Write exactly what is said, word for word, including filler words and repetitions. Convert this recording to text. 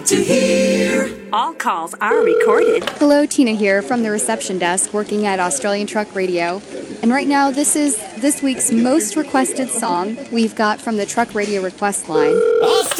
To hear. All calls are recorded. Hello, Tina here from the reception desk working at Australian Truck Radio. And right now, this is this week's most requested song we've got from the Truck Radio request line.